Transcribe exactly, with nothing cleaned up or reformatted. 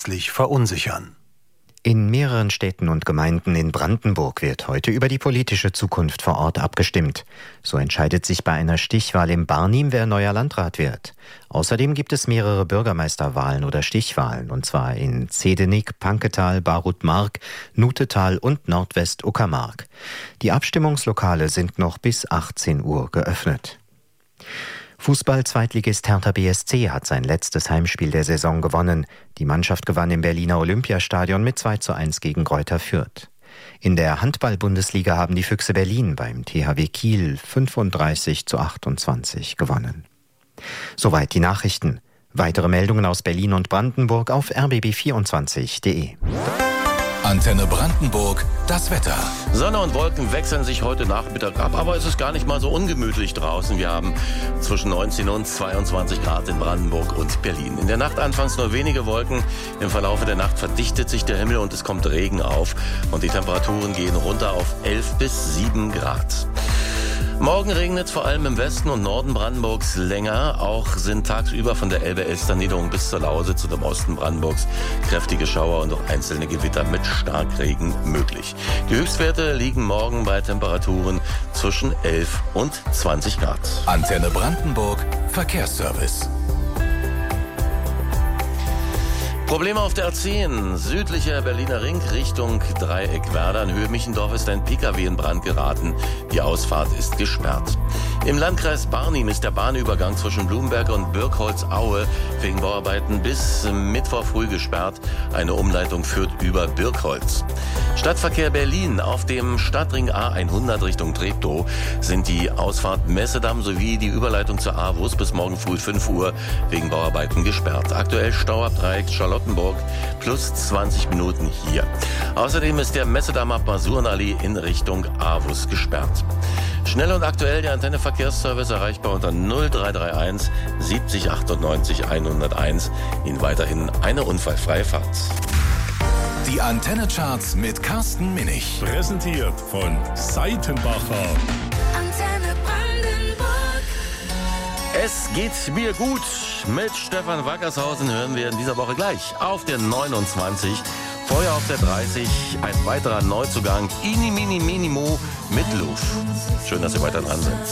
gänzlich verunsichern. In mehreren Städten und Gemeinden in Brandenburg wird heute über die politische Zukunft vor Ort abgestimmt. So entscheidet sich bei einer Stichwahl in Barnim, wer neuer Landrat wird. Außerdem gibt es mehrere Bürgermeisterwahlen oder Stichwahlen, und zwar in Zedenik, Panketal, Barut-Mark, Nutetal und Nordwest-Uckermark. Die Abstimmungslokale sind noch bis achtzehn Uhr geöffnet. Fußball-Zweitligist Hertha B S C hat sein letztes Heimspiel der Saison gewonnen. Die Mannschaft gewann im Berliner Olympiastadion mit zwei zu eins gegen Greuther Fürth. In der Handball-Bundesliga haben die Füchse Berlin beim T H W Kiel fünfunddreißig zu achtundzwanzig gewonnen. Soweit die Nachrichten. Weitere Meldungen aus Berlin und Brandenburg auf r b b vierundzwanzig punkt de. Antenne Brandenburg, das Wetter. Sonne und Wolken wechseln sich heute Nachmittag ab, aber es ist gar nicht mal so ungemütlich draußen. Wir haben zwischen neunzehn und zweiundzwanzig Grad in Brandenburg und Berlin. In der Nacht anfangs nur wenige Wolken. Im Verlauf der Nacht verdichtet sich der Himmel und es kommt Regen auf. Und die Temperaturen gehen runter auf elf bis sieben Grad. Morgen regnet es vor allem im Westen und Norden Brandenburgs länger. Auch sind tagsüber von der Elbe-Elster-Niederung bis zur Lausitz und im Osten Brandenburgs kräftige Schauer und auch einzelne Gewitter mit Starkregen möglich. Die Höchstwerte liegen morgen bei Temperaturen zwischen elf und zwanzig Grad. Antenne Brandenburg, Verkehrsservice. Probleme auf der A zehn, südlicher Berliner Ring Richtung Dreieck Werder. In Höhe Michendorf ist ein Pkw in Brand geraten. Die Ausfahrt ist gesperrt. Im Landkreis Barnim ist der Bahnübergang zwischen Blumenberg und Birkholz-Aue wegen Bauarbeiten bis Mittwoch früh gesperrt. Eine Umleitung führt über Birkholz. Stadtverkehr Berlin. Auf dem Stadtring A hundert Richtung Treptow sind die Ausfahrt Messedamm sowie die Überleitung zur A-Wurst bis morgen früh fünf Uhr wegen Bauarbeiten gesperrt. Aktuell Stau ab Dreieck Charlottenburg plus zwanzig Minuten hier. Außerdem ist der Messedamm ab Masurenallee in Richtung A-Wurst gesperrt. Schnell und aktuell der Antenne Verkehrsservice erreichbar unter null drei drei eins siebzig achtundneunzig hunderteins. Ihnen weiterhin eine unfallfreie Fahrt. Die Antenne-Charts mit Carsten Minich. Präsentiert von Seitenbacher. Antenne Brandenburg. Es geht mir gut. Mit Stefan Wackershausen hören wir in dieser Woche gleich auf der neunundzwanzig. Vorher auf der dreißig ein weiterer Neuzugang, Ini Mini Minimo mit Luft. Schön, dass Sie weiter dran sind.